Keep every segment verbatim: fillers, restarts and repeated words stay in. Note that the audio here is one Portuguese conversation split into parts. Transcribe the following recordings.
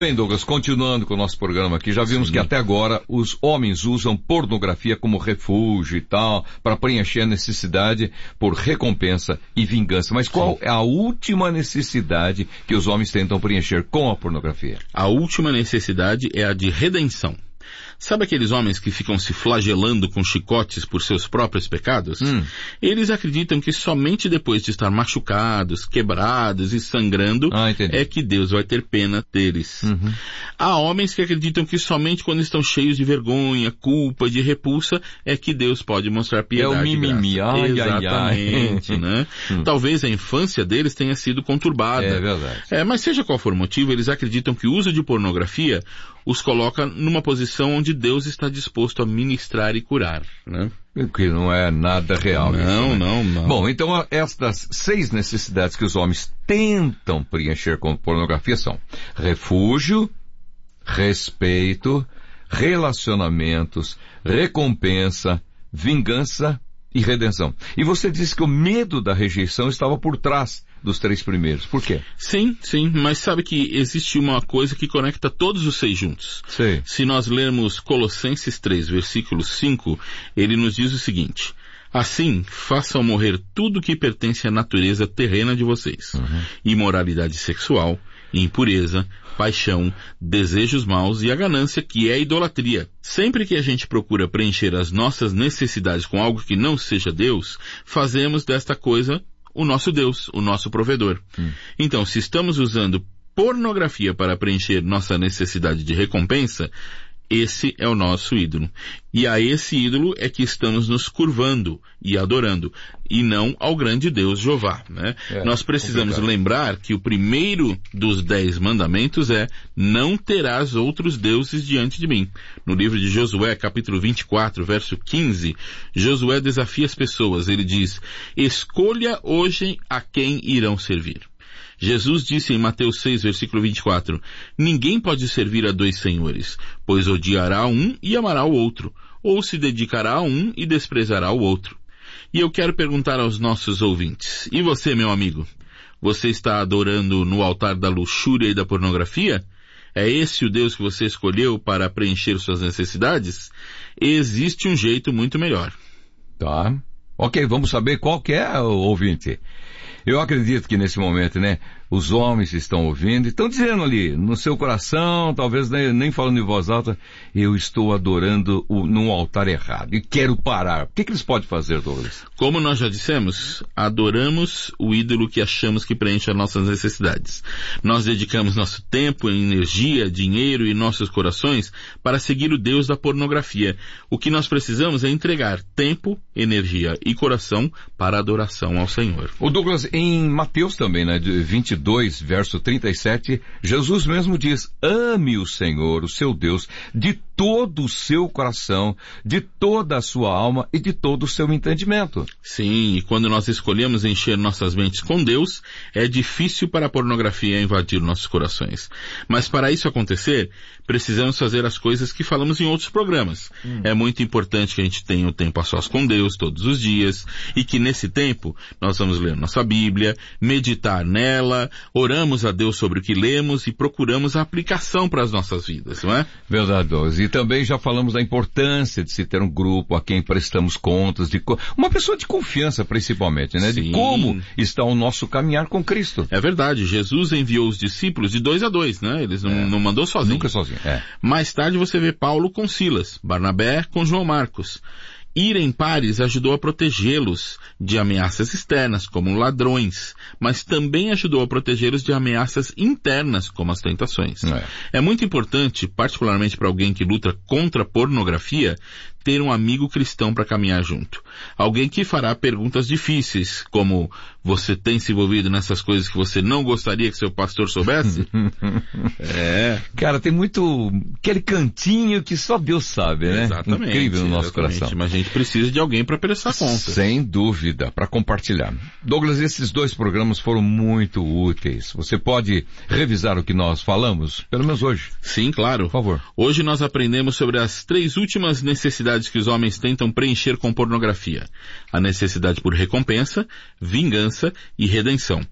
Bem, Douglas, continuando com o nosso programa aqui, já vimos Sim. que até agora os homens usam pornografia como refúgio e tal, para preencher a necessidade por recompensa e vingança. Mas qual Sim. é a última necessidade que os homens tentam preencher com a pornografia? A última necessidade é a de redenção. Sabe aqueles homens que ficam se flagelando com chicotes por seus próprios pecados? Hum. Eles acreditam que somente depois de estar machucados, quebrados e sangrando ah, é que Deus vai ter pena deles. Uhum. Há homens que acreditam que somente quando estão cheios de vergonha, culpa, de repulsa, é que Deus pode mostrar piedade. É o mimimi. Ai, Exatamente, ai, ai. né? Hum. Talvez a infância deles tenha sido conturbada. É verdade. É, mas seja qual for o motivo, eles acreditam que o uso de pornografia os coloca numa posição onde Deus está disposto a ministrar e curar, né? Que não é nada real. Não, isso, né? não, não. Bom, então estas seis necessidades que os homens tentam preencher com pornografia são refúgio, respeito, relacionamentos, recompensa, vingança e redenção. E você disse que o medo da rejeição estava por trás dos três primeiros. Por quê? Sim, sim, mas sabe que existe uma coisa que conecta todos os seis juntos. Sim. Se nós lermos Colossenses três, versículo cinco, ele nos diz o seguinte: assim, façam morrer tudo que pertence à natureza terrena de vocês. Uhum. Imoralidade sexual, impureza, paixão, desejos maus e a ganância, que é a idolatria. Sempre que a gente procura preencher as nossas necessidades com algo que não seja Deus, fazemos desta coisa o nosso Deus, o nosso provedor. Hum. Então, se estamos usando pornografia para preencher nossa necessidade de recompensa, esse é o nosso ídolo. E a esse ídolo é que estamos nos curvando e adorando, e não ao grande Deus Jeová, né? É, Nós precisamos complicado. lembrar que o primeiro dos dez mandamentos é: não terás outros deuses diante de mim. No livro de Josué, capítulo vinte e quatro, verso quinze, Josué desafia as pessoas. Ele diz: escolha hoje a quem irão servir. Jesus disse em Mateus seis, versículo vinte e quatro, ninguém pode servir a dois senhores, pois odiará um e amará o outro, ou se dedicará a um e desprezará o outro. E eu quero perguntar aos nossos ouvintes, e você, meu amigo, você está adorando no altar da luxúria e da pornografia? É esse o Deus que você escolheu para preencher suas necessidades? Existe um jeito muito melhor. Tá. Ok, vamos saber qual que é o ouvinte. Eu acredito que nesse momento, né, os homens estão ouvindo, estão dizendo ali, no seu coração, talvez nem, nem falando em voz alta, eu estou adorando o, num altar errado e quero parar. O que, que eles podem fazer, Douglas? Como nós já dissemos, adoramos o ídolo que achamos que preenche as nossas necessidades. Nós dedicamos nosso tempo, energia, dinheiro e nossos corações para seguir o Deus da pornografia. O que nós precisamos é entregar tempo, energia e coração para a adoração ao Senhor. O Douglas, em Mateus também, né, de vinte e dois, verso trinta e sete, Jesus mesmo diz: ame o Senhor, o seu Deus, de todo o seu coração, de toda a sua alma e de todo o seu entendimento. Sim, e quando nós escolhemos encher nossas mentes com Deus, é difícil para a pornografia invadir nossos corações. Mas para isso acontecer, precisamos fazer as coisas que falamos em outros programas. Hum. É muito importante que a gente tenha o tempo a sós com Deus todos os dias, e que nesse tempo nós vamos ler nossa Bíblia, meditar nela, oramos a Deus sobre o que lemos e procuramos a aplicação para as nossas vidas, não é? Verdade, Douglas. E também já falamos da importância de se ter um grupo a quem prestamos contas, de co... uma pessoa de confiança principalmente, né? Sim. De como está o nosso caminhar com Cristo. É verdade, Jesus enviou os discípulos de dois a dois, né? Eles não, é. não mandou sozinho. Nunca sozinho, é. Mais tarde você vê Paulo com Silas, Barnabé com João Marcos. Ir em pares ajudou a protegê-los de ameaças externas, como ladrões, mas também ajudou a protegê-los de ameaças internas, como as tentações. É, é muito importante, particularmente para alguém que luta contra a pornografia, ter um amigo cristão para caminhar junto. Alguém que fará perguntas difíceis, como: você tem se envolvido nessas coisas que você não gostaria que seu pastor soubesse? É. Cara, tem muito aquele cantinho que só Deus sabe, né? Exatamente. Incrível no nosso exatamente. coração. Mas a gente precisa de alguém para prestar conta. Sem dúvida, para compartilhar. Douglas, esses dois programas foram muito úteis. Você pode revisar o que nós falamos, pelo menos hoje? Sim, claro. Por favor. Hoje nós aprendemos sobre as três últimas necessidades que os homens tentam preencher com pornografia: a necessidade por recompensa, vingança e redenção.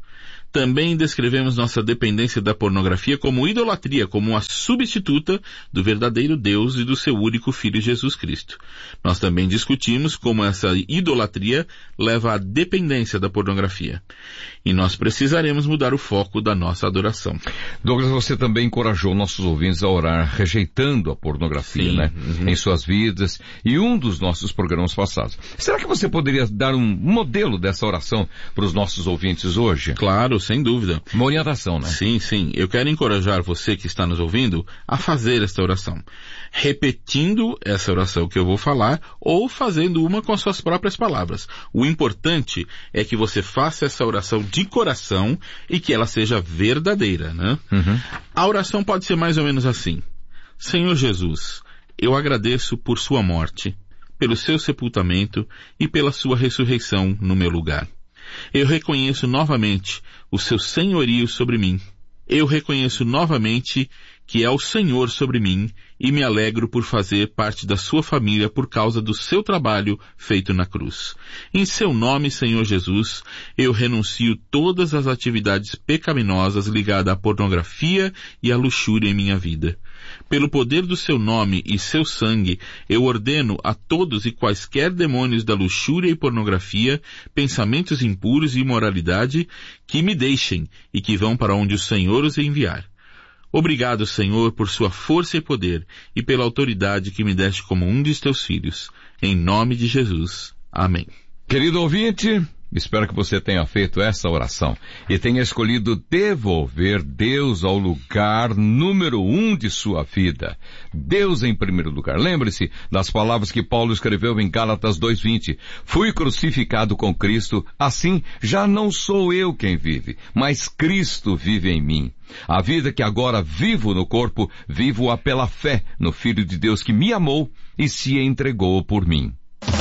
Também descrevemos nossa dependência da pornografia como idolatria, como uma substituta do verdadeiro Deus e do seu único Filho Jesus Cristo. Nós também discutimos como essa idolatria leva à dependência da pornografia. E nós precisaremos mudar o foco da nossa adoração. Douglas, você também encorajou nossos ouvintes a orar rejeitando a pornografia, Sim, né? Uhum. Em suas vidas e um dos nossos programas passados. Será que você poderia dar um modelo dessa oração para os nossos ouvintes hoje? Claro, sem dúvida. Uma orientação, né? Sim, sim. Eu quero encorajar você que está nos ouvindo a fazer esta oração. Repetindo essa oração que eu vou falar ou fazendo uma com as suas próprias palavras. O importante é que você faça essa oração de coração e que ela seja verdadeira, né? Uhum. A oração pode ser mais ou menos assim. Senhor Jesus, eu agradeço por sua morte, pelo seu sepultamento e pela sua ressurreição no meu lugar. Eu reconheço novamente o seu senhorio sobre mim. Eu reconheço novamente que é o Senhor sobre mim e me alegro por fazer parte da sua família por causa do seu trabalho feito na cruz. Em seu nome, Senhor Jesus, eu renuncio todas as atividades pecaminosas ligadas à pornografia e à luxúria em minha vida. Pelo poder do seu nome e seu sangue, eu ordeno a todos e quaisquer demônios da luxúria e pornografia, pensamentos impuros e imoralidade, que me deixem e que vão para onde o Senhor os enviar. Obrigado, Senhor, por sua força e poder e pela autoridade que me deste como um de teus filhos. Em nome de Jesus. Amém. Querido ouvinte, espero que você tenha feito essa oração e tenha escolhido devolver Deus ao lugar número um de sua vida. Deus em primeiro lugar. Lembre-se das palavras que Paulo escreveu em Gálatas dois vinte. Fui crucificado com Cristo, assim já não sou eu quem vive, mas Cristo vive em mim. A vida que agora vivo no corpo, vivo-a pela fé no Filho de Deus que me amou e se entregou por mim.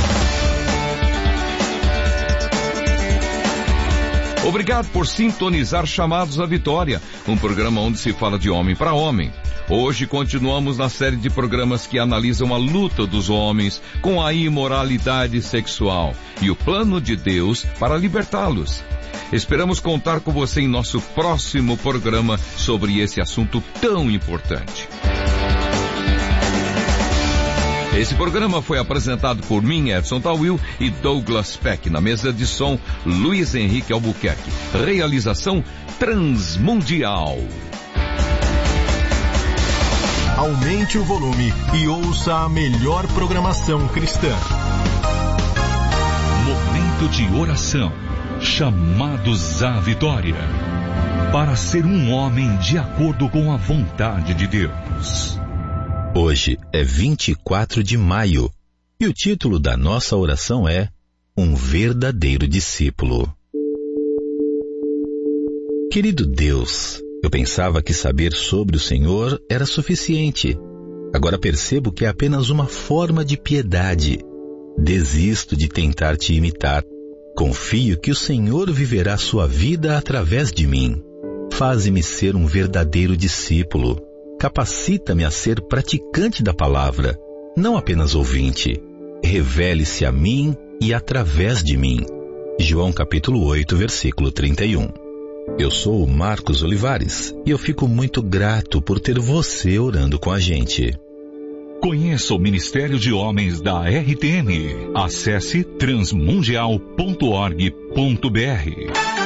Obrigado por sintonizar Chamados à Vitória, um programa onde se fala de homem para homem. Hoje continuamos na série de programas que analisam a luta dos homens com a imoralidade sexual e o plano de Deus para libertá-los. Esperamos contar com você em nosso próximo programa sobre esse assunto tão importante. Esse programa foi apresentado por mim, Edson Tawil, e Douglas Peck. Na mesa de som, Luiz Henrique Albuquerque. Realização Transmundial. Aumente o volume e ouça a melhor programação cristã. Momento de oração. Chamados à Vitória. Para ser um homem de acordo com a vontade de Deus. Hoje é vinte e quatro de maio e o título da nossa oração é Um Verdadeiro Discípulo. Querido Deus, eu pensava que saber sobre o Senhor era suficiente. Agora percebo que é apenas uma forma de piedade. Desisto de tentar te imitar. Confio que o Senhor viverá sua vida através de mim. Faze-me ser um verdadeiro discípulo. Capacita-me a ser praticante da palavra, não apenas ouvinte. Revele-se a mim e através de mim. João capítulo oito, versículo trinta e um. Eu sou o Marcos Olivares e eu fico muito grato por ter você orando com a gente. Conheça o Ministério de Homens da R T M. Acesse transmundial ponto org ponto br.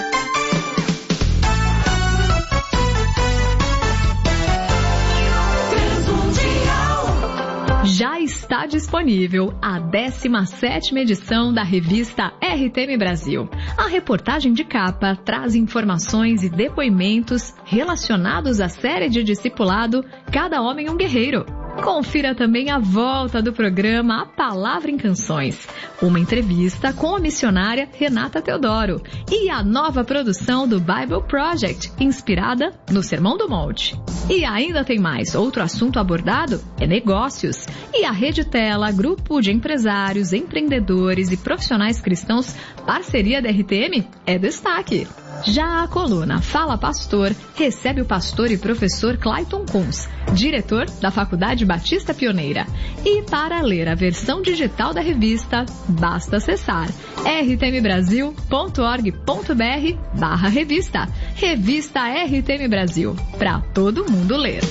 Já está disponível a décima sétima edição da revista R T M Brasil. A reportagem de capa traz informações e depoimentos relacionados à série de discipulado Cada Homem um Guerreiro. Confira também a volta do programa A Palavra em Canções, uma entrevista com a missionária Renata Teodoro e a nova produção do Bible Project, inspirada no Sermão do Monte. E ainda tem mais. Outro assunto abordado é negócios. E a Rede Tela, grupo de empresários, empreendedores e profissionais cristãos, parceria da R T M, é destaque. Já a coluna Fala Pastor recebe o pastor e professor Clayton Kunz, diretor da Faculdade Batista Pioneira. E para ler a versão digital da revista, basta acessar r t m brasil ponto org ponto br barra revista. Revista R T M Brasil, para todo mundo ler.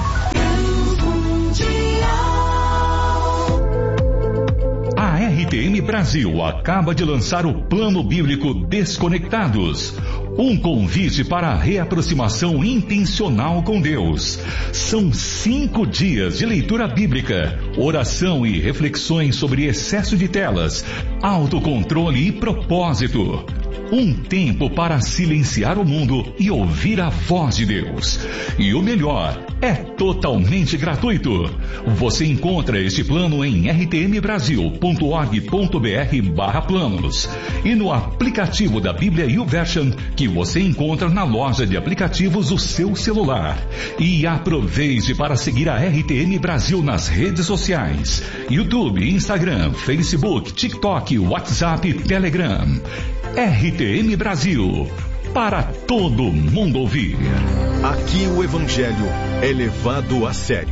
A R T M Brasil acaba de lançar o Plano Bíblico Desconectados. Um convite para a reaproximação intencional com Deus. São cinco dias de leitura bíblica, oração e reflexões sobre excesso de telas, autocontrole e propósito. Um tempo para silenciar o mundo e ouvir a voz de Deus. E o melhor, é totalmente gratuito. Você encontra este plano em r t m brasil ponto org ponto b r barra planos e no aplicativo da Bíblia YouVersion que você encontra na loja de aplicativos do seu celular. E aproveite para seguir a R T M Brasil nas redes sociais: YouTube, Instagram, Facebook, TikTok, WhatsApp e Telegram. R T M Brasil, para todo mundo ouvir. Aqui o Evangelho é levado a sério.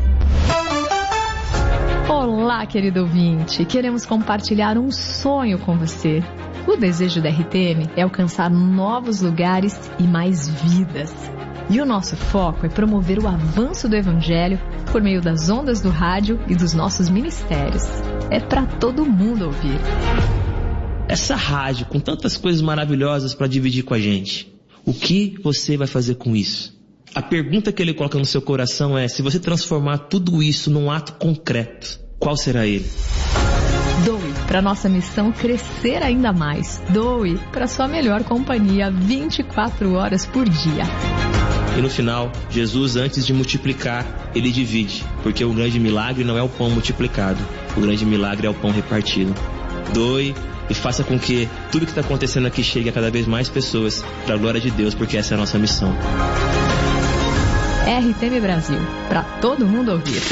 Olá, querido ouvinte. Queremos compartilhar um sonho com você. O desejo da R T M é alcançar novos lugares e mais vidas. E o nosso foco é promover o avanço do Evangelho por meio das ondas do rádio e dos nossos ministérios. É para todo mundo ouvir. Essa rádio com tantas coisas maravilhosas para dividir com a gente, o que você vai fazer com isso? A pergunta que ele coloca no seu coração é: se você transformar tudo isso num ato concreto, qual será ele? Doe para nossa missão crescer ainda mais. Doe para sua melhor companhia vinte e quatro horas por dia. E no final, Jesus, antes de multiplicar, ele divide, porque o grande milagre não é o pão multiplicado, o grande milagre é o pão repartido. Doe e faça com que tudo que está acontecendo aqui chegue a cada vez mais pessoas, para a glória de Deus, porque essa é a nossa missão. R T M Brasil, para todo mundo ouvir.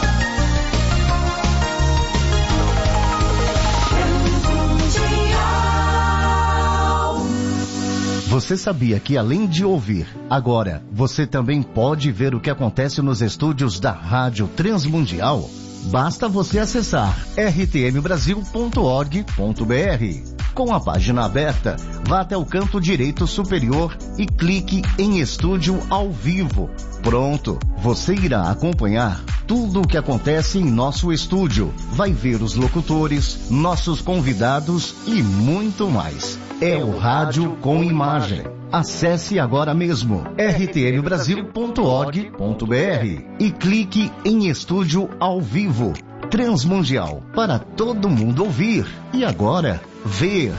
Você sabia que além de ouvir, agora você também pode ver o que acontece nos estúdios da Rádio Transmundial? Basta você acessar r t m brasil ponto org ponto b r. Com a página aberta, vá até o canto direito superior e clique em Estúdio ao Vivo. Pronto, você irá acompanhar tudo o que acontece em nosso estúdio. Vai ver os locutores, nossos convidados e muito mais. É o rádio com imagem. Acesse agora mesmo r t m brasil ponto org ponto b r e clique em Estúdio ao Vivo. Transmundial, para todo mundo ouvir e agora ver.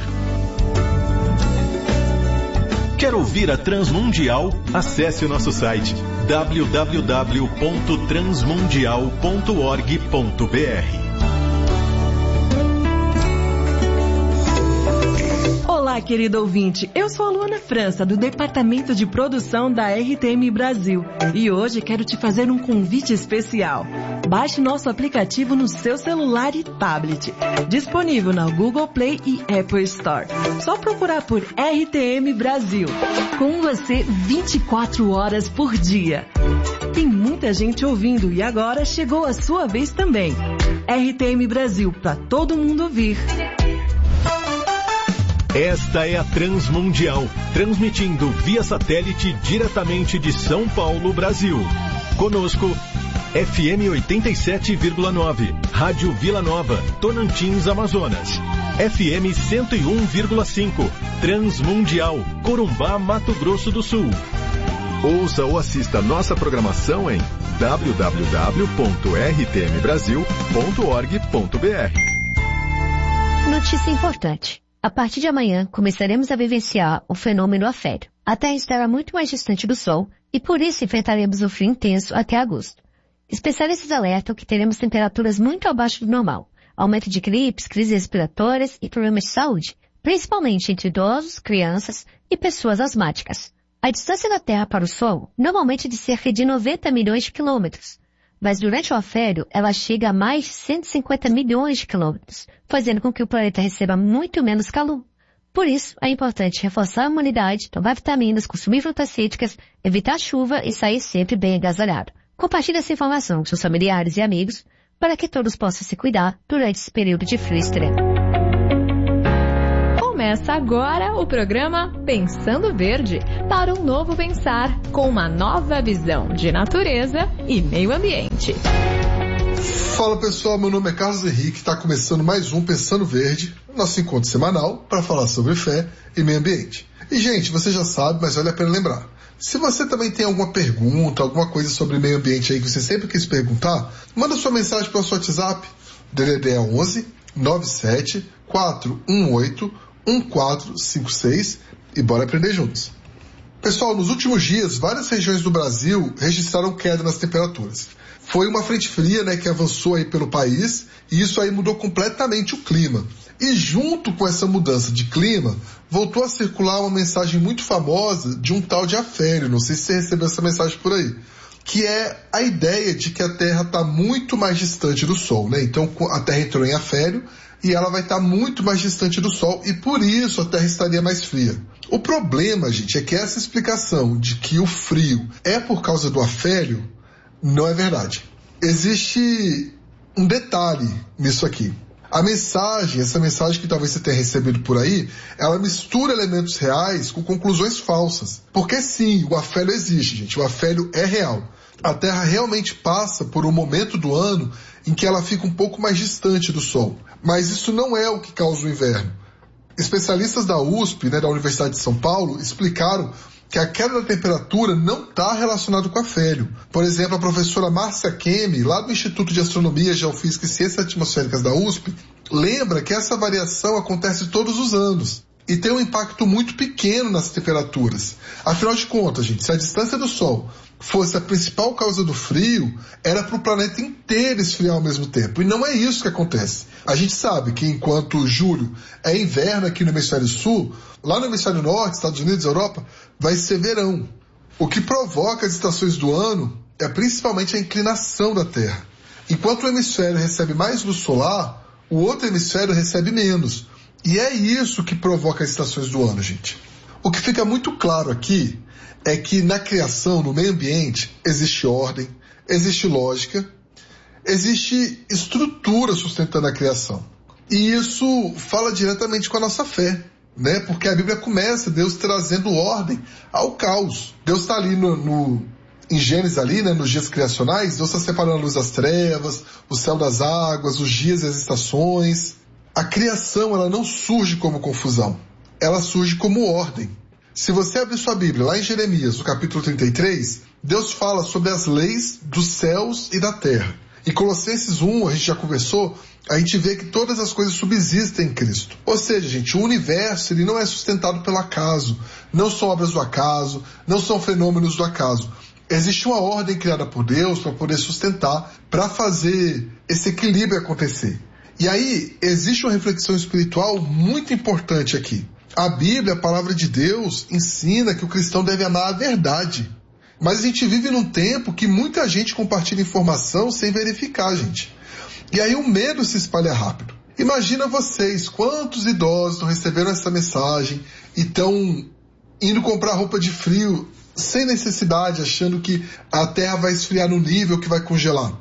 Quer ouvir a Transmundial? Acesse o nosso site w w w ponto transmundial ponto org ponto b r. Olá, querido ouvinte, eu sou a Luana França, do Departamento de Produção da R T M Brasil, e hoje quero te fazer um convite especial. Baixe nosso aplicativo no seu celular e tablet, disponível na Google Play e Apple Store. Só procurar por R T M Brasil, com você vinte e quatro horas por dia. Tem muita gente ouvindo e agora chegou a sua vez também. R T M Brasil, para todo mundo ouvir. Esta é a Transmundial, transmitindo via satélite diretamente de São Paulo, Brasil. Conosco, F M oitenta e sete vírgula nove, Rádio Vila Nova, Tonantins, Amazonas. F M cento e um vírgula cinco, Transmundial, Corumbá, Mato Grosso do Sul. Ouça ou assista nossa programação em w w w ponto r t m brasil ponto org ponto b r. Notícia importante. A partir de amanhã, começaremos a vivenciar o fenômeno afério. A Terra estará muito mais distante do Sol e por isso enfrentaremos o frio intenso até agosto. Especialistas alertam que teremos temperaturas muito abaixo do normal, aumento de gripes, crises respiratórias e problemas de saúde, principalmente entre idosos, crianças e pessoas asmáticas. A distância da Terra para o Sol normalmente é de cerca de noventa milhões de quilômetros, mas durante o afério ela chega a mais de cento e cinquenta milhões de quilômetros, fazendo com que o planeta receba muito menos calor. Por isso, é importante reforçar a imunidade, tomar vitaminas, consumir frutas cítricas, evitar chuva e sair sempre bem agasalhado. Compartilhe essa informação com seus familiares e amigos para que todos possam se cuidar durante esse período de frio extremo. Começa agora o programa Pensando Verde, para um novo pensar, com uma nova visão de natureza e meio ambiente. Fala pessoal, meu nome é Carlos Henrique, está começando mais um Pensando Verde, nosso encontro semanal para falar sobre fé e meio ambiente. E gente, você já sabe, mas vale a pena lembrar. Se você também tem alguma pergunta, alguma coisa sobre meio ambiente aí que você sempre quis perguntar, manda sua mensagem para o nosso WhatsApp, D D D é onze, nove sete, quatro um oito, um quatro cinco seis e bora aprender juntos. Pessoal, nos últimos dias, várias regiões do Brasil registraram queda nas temperaturas. Foi uma frente fria, né, que avançou aí pelo país e isso aí mudou completamente o clima. E junto com essa mudança de clima, voltou a circular uma mensagem muito famosa de um tal de Afélio, não sei se você recebeu essa mensagem por aí, que é a ideia de que a Terra está muito mais distante do Sol, né? Então a Terra entrou em Afélio e ela vai estar tá muito mais distante do Sol e por isso a Terra estaria mais fria. O problema, gente, é que essa explicação de que o frio é por causa do Afélio não é verdade. Existe um detalhe nisso aqui. A mensagem, essa mensagem que talvez você tenha recebido por aí, ela mistura elementos reais com conclusões falsas. Porque sim, o Afélio existe, gente. O Afélio é real. A Terra realmente passa por um momento do ano em que ela fica um pouco mais distante do Sol. Mas isso não é o que causa o inverno. Especialistas da U S P, né, da Universidade de São Paulo, explicaram que a queda da temperatura não está relacionada com Afélio. Por exemplo, a professora Márcia Kemi, lá do Instituto de Astronomia, Geofísica e Ciências Atmosféricas da U S P, lembra que essa variação acontece todos os anos e tem um impacto muito pequeno nas temperaturas. Afinal de contas, gente, se a distância do Sol fosse a principal causa do frio, era para o planeta inteiro esfriar ao mesmo tempo. E não é isso que acontece. A gente sabe que enquanto julho é inverno aqui no hemisfério sul, lá no hemisfério norte, Estados Unidos, Europa, vai ser verão. O que provoca as estações do ano é principalmente a inclinação da Terra. Enquanto o hemisfério recebe mais luz solar, o outro hemisfério recebe menos. E é isso que provoca as estações do ano, gente. O que fica muito claro aqui é que na criação, no meio ambiente, existe ordem, existe lógica, existe estrutura sustentando a criação. E isso fala diretamente com a nossa fé, né? Porque a Bíblia começa Deus trazendo ordem ao caos. Deus está ali no, no, em Gênesis, ali, né, nos dias criacionais, Deus está separando a luz das trevas, o céu das águas, os dias e as estações. A criação, ela não surge como confusão, ela surge como ordem. Se você abrir sua Bíblia, lá em Jeremias, no capítulo trinta e três, Deus fala sobre as leis dos céus e da terra. Em Colossenses um, a gente já conversou, a gente vê que todas as coisas subsistem em Cristo. Ou seja, gente, o universo ele não é sustentado pelo acaso, não são obras do acaso, não são fenômenos do acaso. Existe uma ordem criada por Deus para poder sustentar, para fazer esse equilíbrio acontecer. E aí, existe uma reflexão espiritual muito importante aqui. A Bíblia, a palavra de Deus, ensina que o cristão deve amar a verdade. Mas a gente vive num tempo que muita gente compartilha informação sem verificar, gente. E aí o medo se espalha rápido. Imagina vocês, quantos idosos não receberam essa mensagem e estão indo comprar roupa de frio sem necessidade, achando que a Terra vai esfriar no nível que vai congelar.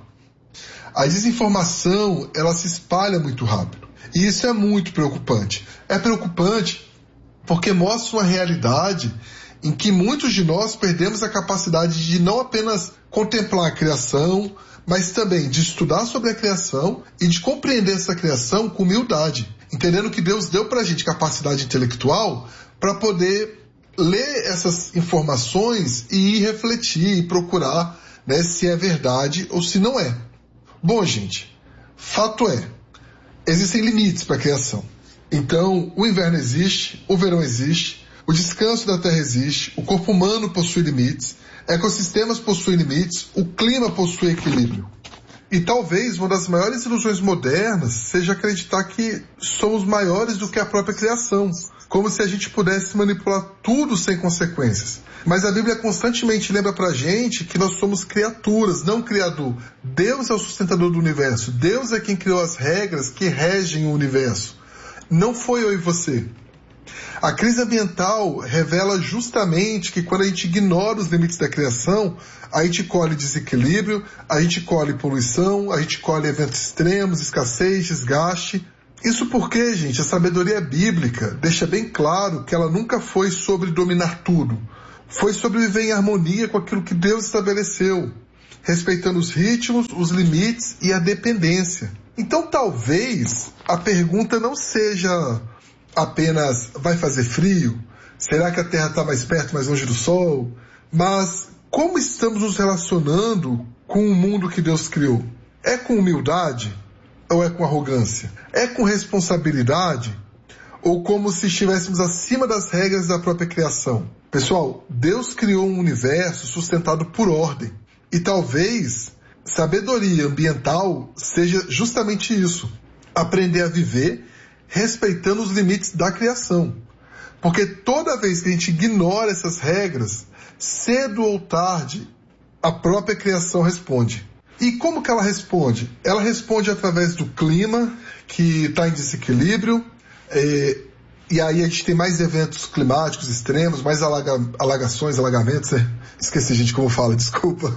A desinformação, ela se espalha muito rápido. E isso é muito preocupante. É preocupante porque mostra uma realidade em que muitos de nós perdemos a capacidade de não apenas contemplar a criação, mas também de estudar sobre a criação e de compreender essa criação com humildade, entendendo que Deus deu para a gente capacidade intelectual para poder ler essas informações e ir refletir e procurar, né, se é verdade ou se não é. Bom, gente, fato é, existem limites para a criação. Então, o inverno existe, o verão existe, o descanso da Terra existe, o corpo humano possui limites, ecossistemas possuem limites, o clima possui equilíbrio. E talvez uma das maiores ilusões modernas seja acreditar que somos maiores do que a própria criação, como se a gente pudesse manipular tudo sem consequências. Mas a Bíblia constantemente lembra pra gente que nós somos criaturas, não criador. Deus é o sustentador do universo, Deus é quem criou as regras que regem o universo. Não foi eu e você. A crise ambiental revela justamente que quando a gente ignora os limites da criação, a gente colhe desequilíbrio, a gente colhe poluição, a gente colhe eventos extremos, escassez, desgaste. Isso porque, gente, a sabedoria bíblica deixa bem claro que ela nunca foi sobre dominar tudo. Foi sobre viver em harmonia com aquilo que Deus estabeleceu, respeitando os ritmos, os limites e a dependência. Então, talvez a pergunta não seja apenas: vai fazer frio? Será que a Terra está mais perto, mais longe do Sol? Mas como estamos nos relacionando com o mundo que Deus criou? É com humildade ou é com arrogância? É com responsabilidade ou como se estivéssemos acima das regras da própria criação? Pessoal, Deus criou um universo sustentado por ordem. E talvez sabedoria ambiental seja justamente isso. Aprender a viver respeitando os limites da criação. Porque toda vez que a gente ignora essas regras, cedo ou tarde, a própria criação responde. E como que ela responde? Ela responde através do clima, que está em desequilíbrio, é, e aí a gente tem mais eventos climáticos extremos, mais alaga, alagações, alagamentos, né? Esqueci, gente, como fala, desculpa.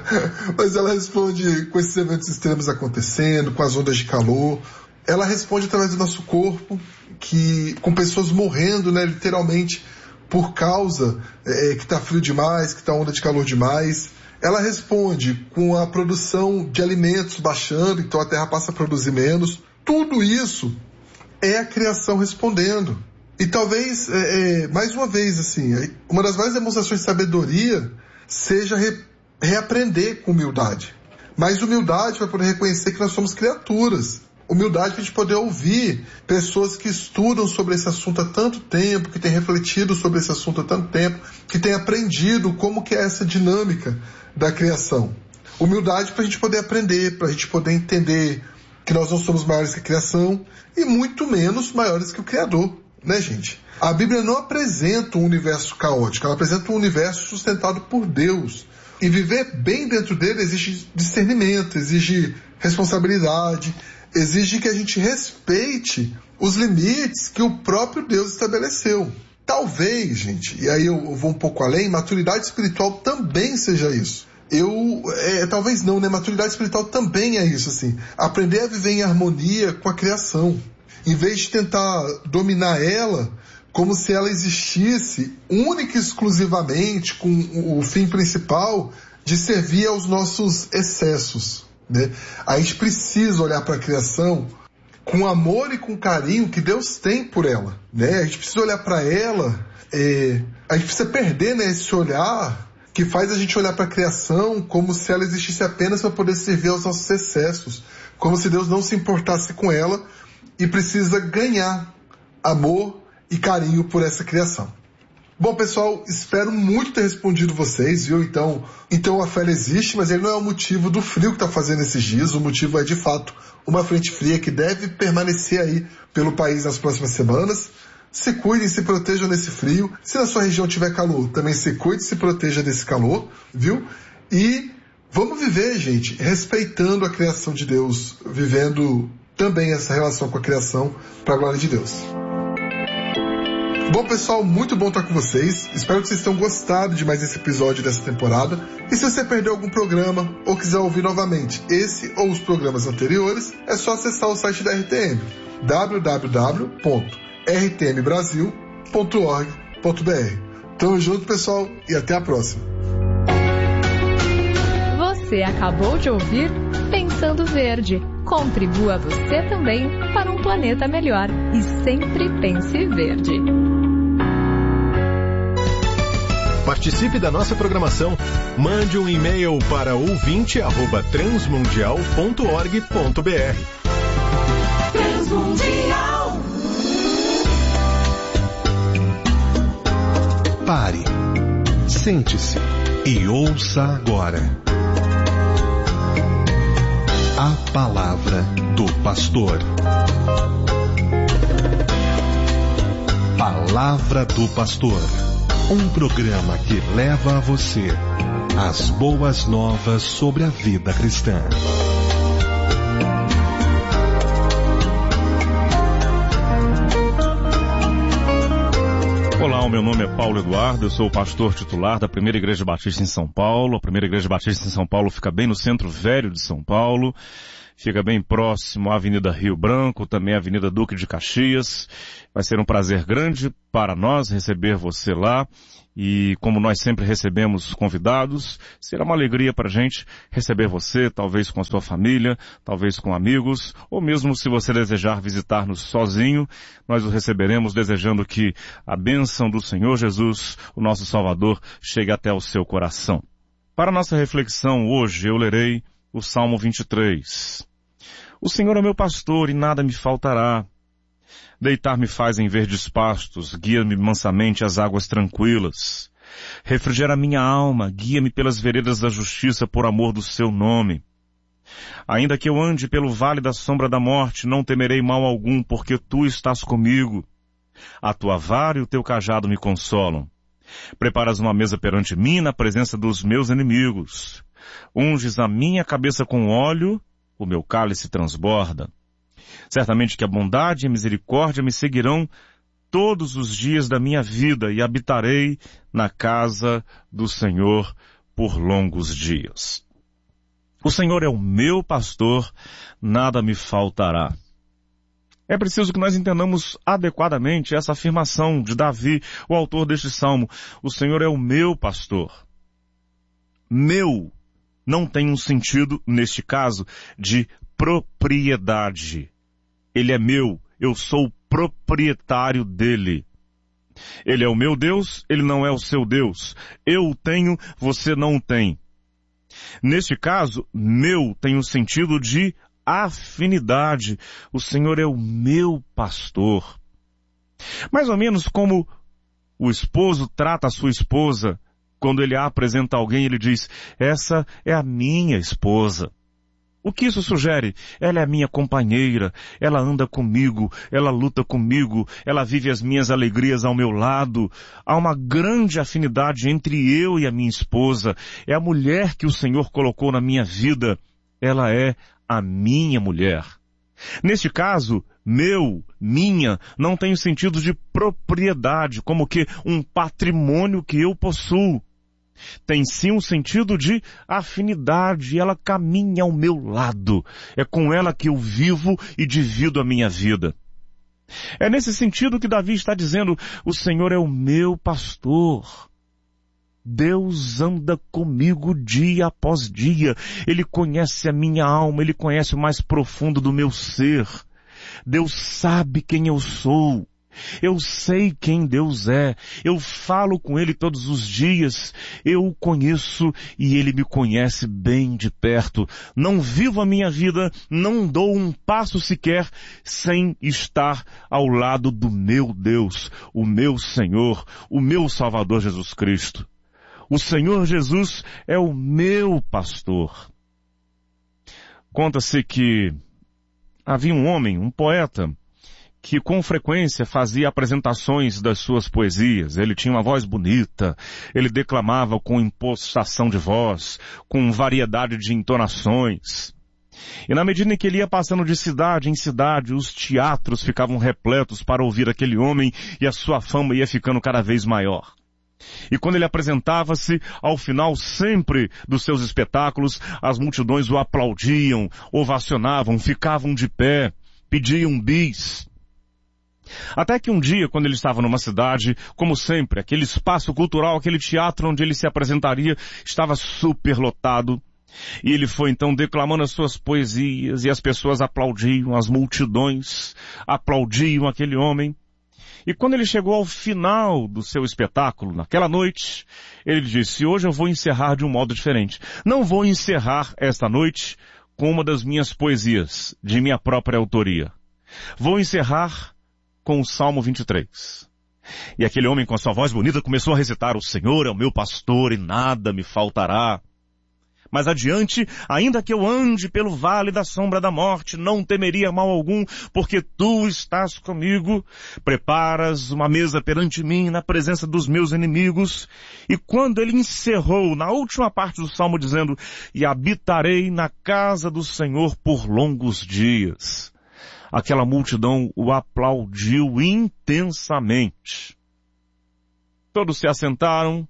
Mas ela responde com esses eventos extremos acontecendo, com as ondas de calor. Ela responde através do nosso corpo, que, com pessoas morrendo, né, literalmente, por causa é, que está frio demais, que está onda de calor demais. Ela responde com a produção de alimentos baixando, então a Terra passa a produzir menos. Tudo isso é a criação respondendo. E talvez, é, é, mais uma vez, assim, uma das várias demonstrações de sabedoria seja re, reaprender com humildade. Mas humildade para poder reconhecer que nós somos criaturas. Humildade para a gente poder ouvir pessoas que estudam sobre esse assunto há tanto tempo, que têm refletido sobre esse assunto há tanto tempo, que têm aprendido como que é essa dinâmica da criação. Humildade para a gente poder aprender, para a gente poder entender que nós não somos maiores que a criação e muito menos maiores que o Criador, né, gente? A Bíblia não apresenta um universo caótico, ela apresenta um universo sustentado por Deus. E viver bem dentro dele exige discernimento, exige responsabilidade, exige que a gente respeite os limites que o próprio Deus estabeleceu. Talvez, gente, e aí eu vou um pouco além, maturidade espiritual também seja isso. Eu, é, talvez não, né? Maturidade espiritual também é isso, assim. Aprender a viver em harmonia com a criação. Em vez de tentar dominar ela como se ela existisse única e exclusivamente com o fim principal de servir aos nossos excessos, né? A gente precisa olhar para a criação com amor e com carinho que Deus tem por ela, né? A gente precisa olhar para ela, é, a gente precisa perder, né, esse olhar que faz a gente olhar para a criação como se ela existisse apenas para poder servir aos nossos excessos, como se Deus não se importasse com ela e precisa ganhar amor e carinho por essa criação. Bom, pessoal, espero muito ter respondido vocês, viu? Então, então a fé existe, mas ele não é o motivo do frio que está fazendo esses dias. O motivo é, de fato, uma frente fria que deve permanecer aí pelo país nas próximas semanas. Se cuidem, se protejam nesse frio. Se na sua região tiver calor, também se cuide, se proteja desse calor, viu? E vamos viver, gente, respeitando a criação de Deus, vivendo também essa relação com a criação para a glória de Deus. Bom, pessoal, muito bom estar com vocês. Espero que vocês tenham gostado de mais esse episódio dessa temporada. E se você perdeu algum programa ou quiser ouvir novamente esse ou os programas anteriores, é só acessar o site da R T M, w w w ponto r t m brasil ponto org ponto b r. Tamo junto, pessoal, e até a próxima. Você acabou de ouvir Pensando Verde. Contribua você também para um planeta melhor. E sempre pense verde. Participe da nossa programação. Mande um e-mail para ouvinte arroba transmundial ponto org ponto b r. Transmundial. Pare, sente-se e ouça agora a palavra do pastor. Palavra do Pastor, um programa que leva a você as boas novas sobre a vida cristã. Olá, o meu nome é Paulo Eduardo, eu sou o pastor titular da Primeira Igreja Batista em São Paulo. A Primeira Igreja Batista em São Paulo fica bem no centro velho de São Paulo. fica bem próximo à Avenida Rio Branco, também à Avenida Duque de Caxias. Vai ser um prazer grande para nós receber você lá. E como nós sempre recebemos convidados, será uma alegria para a gente receber você, talvez com a sua família, talvez com amigos, ou mesmo se você desejar visitar-nos sozinho, nós o receberemos desejando que a bênção do Senhor Jesus, o nosso Salvador, chegue até o seu coração. Para a nossa reflexão hoje, eu lerei o Salmo vinte e três. O Senhor é meu pastor e nada me faltará. Deitar-me faz em verdes pastos, guia-me mansamente às águas tranquilas. Refrigera minha alma, guia-me pelas veredas da justiça por amor do seu nome. Ainda que eu ande pelo vale da sombra da morte, não temerei mal algum, porque tu estás comigo. A tua vara e o teu cajado me consolam. Preparas uma mesa perante mim na presença dos meus inimigos. Unges a minha cabeça com óleo, o meu cálice transborda. Certamente que a bondade e a misericórdia me seguirão todos os dias da minha vida e habitarei na casa do Senhor por longos dias. O Senhor é o meu pastor, nada me faltará. É preciso que nós entendamos adequadamente essa afirmação de Davi, o autor deste salmo. O Senhor é o meu pastor. Meu não tem um sentido, neste caso, de propriedade. Ele é meu, eu sou o proprietário dele. Ele é o meu Deus, ele não é o seu Deus. Eu o tenho, você não o tem. Neste caso, meu tem o sentido de afinidade. O Senhor é o meu pastor. Mais ou menos como o esposo trata a sua esposa. Quando ele a apresenta a alguém, ele diz, essa é a minha esposa. O que isso sugere? Ela é a minha companheira, ela anda comigo, ela luta comigo, ela vive as minhas alegrias ao meu lado. Há uma grande afinidade entre eu e a minha esposa. É a mulher que o Senhor colocou na minha vida. Ela é a minha mulher. Neste caso, meu, minha, não tem o sentido de propriedade, como que um patrimônio que eu possuo. Tem sim um sentido de afinidade, ela caminha ao meu lado. É com ela que eu vivo e divido a minha vida. É nesse sentido que Davi está dizendo, o Senhor é o meu pastor. Deus anda comigo dia após dia. Ele conhece a minha alma, Ele conhece o mais profundo do meu ser. Deus sabe quem eu sou. Eu sei quem Deus é. Eu falo com Ele todos os dias. Eu o conheço e Ele me conhece bem de perto. Não vivo a minha vida, não dou um passo sequer sem estar ao lado do meu Deus, o meu Senhor, o meu Salvador Jesus Cristo. O Senhor Jesus é o meu pastor. Conta-se que havia um homem, um poeta, que com frequência fazia apresentações das suas poesias. Ele tinha uma voz bonita, ele declamava com impostação de voz, com variedade de entonações. E na medida em que ele ia passando de cidade em cidade, os teatros ficavam repletos para ouvir aquele homem e a sua fama ia ficando cada vez maior. E quando ele apresentava-se, ao final sempre dos seus espetáculos, as multidões o aplaudiam, ovacionavam, ficavam de pé, pediam bis. Até que um dia, quando ele estava numa cidade, como sempre, aquele espaço cultural, aquele teatro onde ele se apresentaria, estava superlotado. E ele foi então declamando as suas poesias, e as pessoas aplaudiam, as multidões aplaudiam aquele homem. E quando ele chegou ao final do seu espetáculo, naquela noite, ele disse, hoje eu vou encerrar de um modo diferente. Não vou encerrar esta noite com uma das minhas poesias, de minha própria autoria. Vou encerrar com o Salmo vinte e três. E aquele homem com a sua voz bonita começou a recitar, o Senhor é o meu pastor e nada me faltará. Mas adiante, ainda que eu ande pelo vale da sombra da morte, não temeria mal algum, porque tu estás comigo. Preparas uma mesa perante mim na presença dos meus inimigos. E quando ele encerrou, na última parte do salmo, dizendo, e habitarei na casa do Senhor por longos dias. Aquela multidão o aplaudiu intensamente. Todos se assentaram,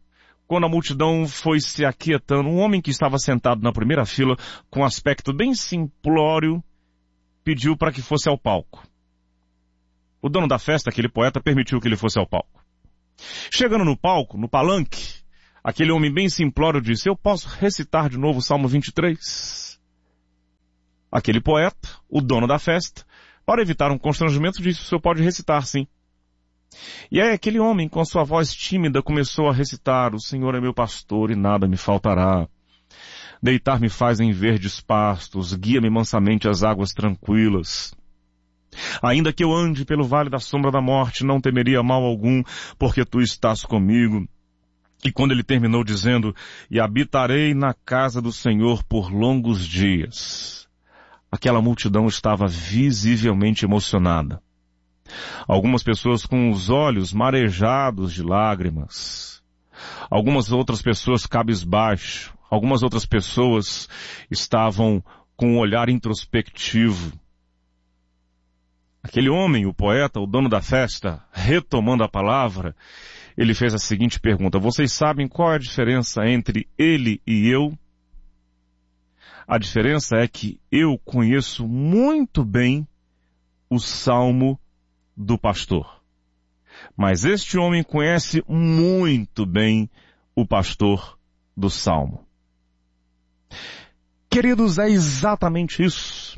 quando a multidão foi se aquietando, um homem que estava sentado na primeira fila, com um aspecto bem simplório, pediu para que fosse ao palco. O dono da festa, aquele poeta, permitiu que ele fosse ao palco. Chegando no palco, no palanque, aquele homem bem simplório disse: eu posso recitar de novo o Salmo vinte e três? Aquele poeta, o dono da festa, para evitar um constrangimento, disse: o senhor pode recitar, sim. E aí aquele homem, com sua voz tímida, começou a recitar: o Senhor é meu pastor e nada me faltará. Deitar-me faz em verdes pastos, guia-me mansamente às águas tranquilas. Ainda que eu ande pelo vale da sombra da morte, não temeria mal algum, porque tu estás comigo. E quando ele terminou dizendo: e habitarei na casa do Senhor por longos dias, aquela multidão estava visivelmente emocionada. Algumas pessoas com os olhos marejados de lágrimas. Algumas outras pessoas cabisbaixo. Algumas outras pessoas estavam com um olhar introspectivo. Aquele homem, o poeta, o dono da festa, retomando a palavra, ele fez a seguinte pergunta: vocês sabem qual é a diferença entre ele e eu? A diferença é que eu conheço muito bem o Salmo do pastor. Mas este homem conhece muito bem o pastor do Salmo. Queridos, é exatamente isso.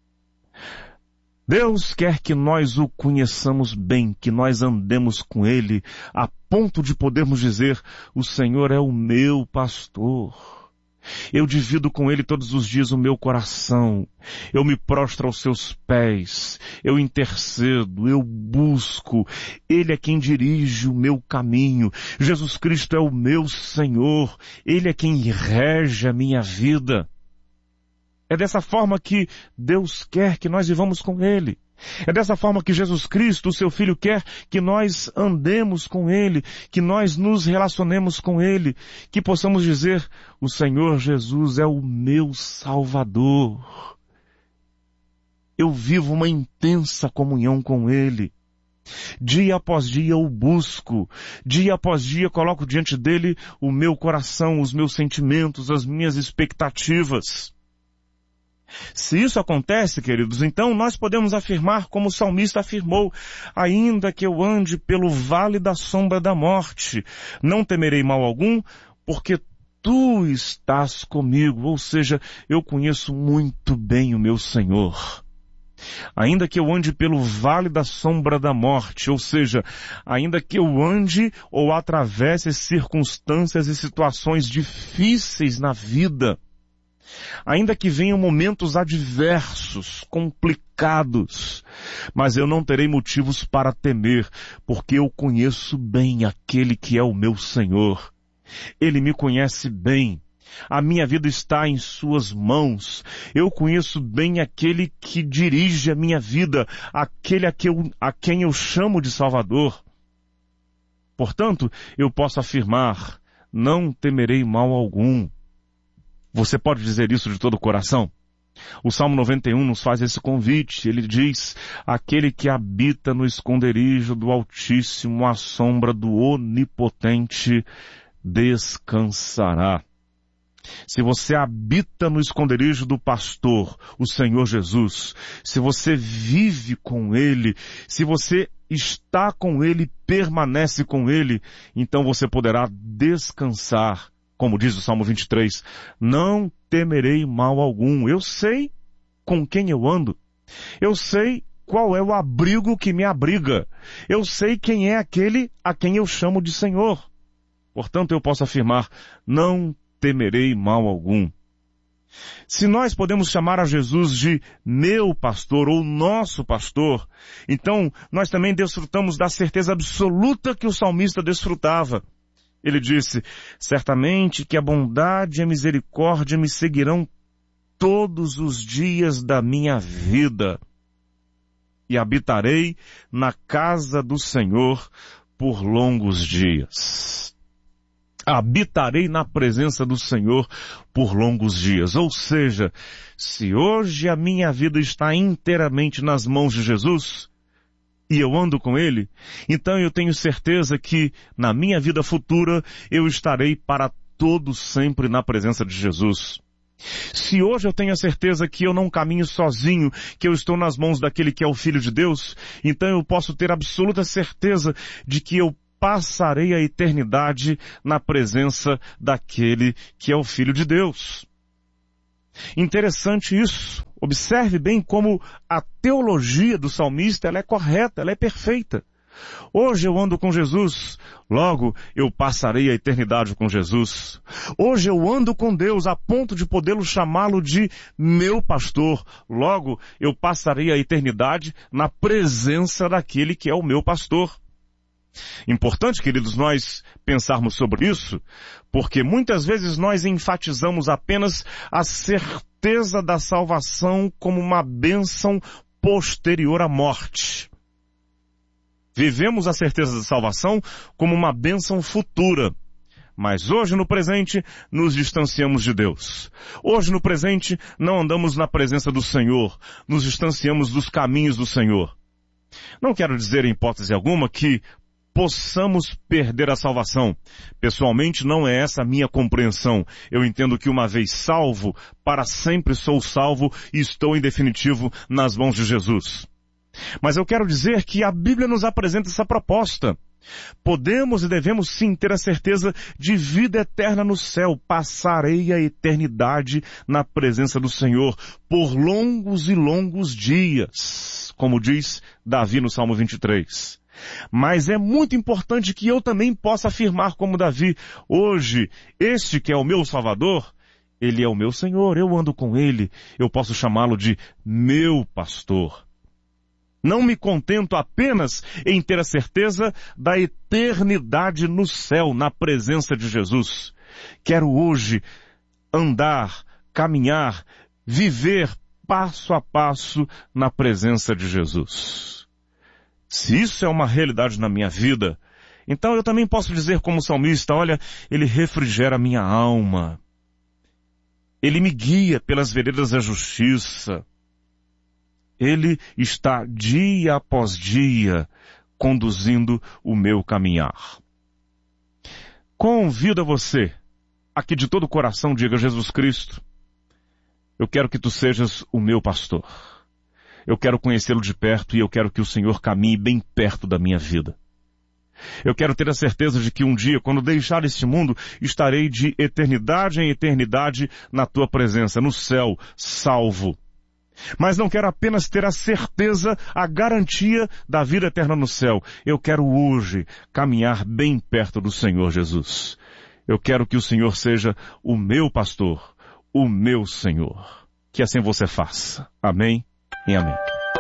Deus quer que nós o conheçamos bem, que nós andemos com Ele, a ponto de podermos dizer: o Senhor é o meu pastor. Eu divido com Ele todos os dias o meu coração. Eu me prostro aos seus pés. Eu intercedo, eu busco. Ele é quem dirige o meu caminho. Jesus Cristo é o meu Senhor. Ele é quem rege a minha vida. É dessa forma que Deus quer que nós vivamos com Ele. É dessa forma que Jesus Cristo, o seu Filho, quer que nós andemos com Ele, que nós nos relacionemos com Ele, que possamos dizer: o Senhor Jesus é o meu Salvador. Eu vivo uma intensa comunhão com Ele. Dia após dia eu busco, dia após dia coloco diante dele o meu coração, os meus sentimentos, as minhas expectativas. Se isso acontece, queridos, então nós podemos afirmar como o salmista afirmou: ainda que eu ande pelo vale da sombra da morte, não temerei mal algum, porque tu estás comigo. Ou seja, eu conheço muito bem o meu Senhor. Ainda que eu ande pelo vale da sombra da morte, ou seja, ainda que eu ande ou atravesse circunstâncias e situações difíceis na vida, ainda que venham momentos adversos, complicados, mas eu não terei motivos para temer, porque eu conheço bem aquele que é o meu Senhor. Ele me conhece bem. A minha vida está em suas mãos. Eu conheço bem aquele que dirige a minha vida, aquele a, que eu, a quem eu chamo de Salvador. Portanto, eu posso afirmar: não temerei mal algum. Você pode dizer isso de todo o coração? O Salmo noventa e um nos faz esse convite. Ele diz: aquele que habita no esconderijo do Altíssimo, à sombra do Onipotente, descansará. Se você habita no esconderijo do pastor, o Senhor Jesus, se você vive com Ele, se você está com Ele, permanece com Ele, então você poderá descansar. Como diz o Salmo vinte e três, não temerei mal algum. Eu sei com quem eu ando. Eu sei qual é o abrigo que me abriga. Eu sei quem é aquele a quem eu chamo de Senhor. Portanto, eu posso afirmar: não temerei mal algum. Se nós podemos chamar a Jesus de meu pastor ou nosso pastor, então nós também desfrutamos da certeza absoluta que o salmista desfrutava. Ele disse: certamente que a bondade e a misericórdia me seguirão todos os dias da minha vida, e habitarei na casa do Senhor por longos dias. Habitarei na presença do Senhor por longos dias. Ou seja, se hoje a minha vida está inteiramente nas mãos de Jesus, e eu ando com Ele, então eu tenho certeza que na minha vida futura eu estarei para todo sempre na presença de Jesus. Se hoje eu tenho a certeza que eu não caminho sozinho, que eu estou nas mãos daquele que é o Filho de Deus, então eu posso ter absoluta certeza de que eu passarei a eternidade na presença daquele que é o Filho de Deus. Interessante isso. Observe bem como a teologia do salmista ela é correta, ela é perfeita. Hoje eu ando com Jesus, logo eu passarei a eternidade com Jesus. Hoje eu ando com Deus a ponto de podê-lo chamá-lo de meu pastor, logo eu passarei a eternidade na presença daquele que é o meu pastor. Importante, queridos, nós pensarmos sobre isso, porque muitas vezes nós enfatizamos apenas a certeza da salvação como uma bênção posterior à morte. Vivemos a certeza da salvação como uma bênção futura. Mas hoje, no presente, nos distanciamos de Deus. Hoje, no presente, não andamos na presença do Senhor. Nos distanciamos dos caminhos do Senhor. Não quero dizer, em hipótese alguma, que possamos perder a salvação. Pessoalmente, não é essa a minha compreensão. Eu entendo que uma vez salvo, para sempre sou salvo e estou em definitivo nas mãos de Jesus. Mas eu quero dizer que a Bíblia nos apresenta essa proposta. Podemos e devemos sim ter a certeza de vida eterna no céu. Passarei a eternidade na presença do Senhor por longos e longos dias, como diz Davi no Salmo vinte e três. Mas é muito importante que eu também possa afirmar como Davi, hoje, este que é o meu Salvador, Ele é o meu Senhor, eu ando com Ele, eu posso chamá-lo de meu pastor. Não me contento apenas em ter a certeza da eternidade no céu, na presença de Jesus. Quero hoje andar, caminhar, viver passo a passo na presença de Jesus. Se isso é uma realidade na minha vida, então eu também posso dizer como salmista, olha, Ele refrigera minha alma. Ele me guia pelas veredas da justiça. Ele está dia após dia conduzindo o meu caminhar. Convido a você, aqui de todo o coração, diga Jesus Cristo, eu quero que tu sejas o meu pastor. Eu quero conhecê-lo de perto e eu quero que o Senhor caminhe bem perto da minha vida. Eu quero ter a certeza de que um dia, quando deixar este mundo, estarei de eternidade em eternidade na tua presença, no céu, salvo. Mas não quero apenas ter a certeza, a garantia da vida eterna no céu. Eu quero hoje caminhar bem perto do Senhor Jesus. Eu quero que o Senhor seja o meu pastor, o meu Senhor. Que assim você faça. Amém e amém.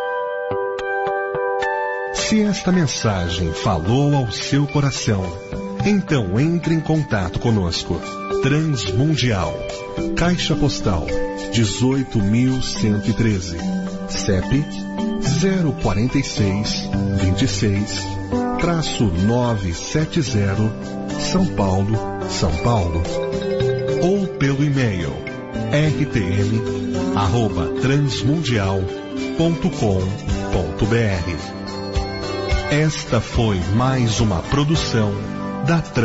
Se esta mensagem falou ao seu coração, então entre em contato conosco. Transmundial, Caixa Postal dezoito mil cento e treze, C E P zero quatro seis, vinte e seis, novecentos e setenta, São Paulo, São Paulo. Ou pelo e-mail r t m arroba transmundial ponto com ponto b r. Esta foi mais uma produção da Trans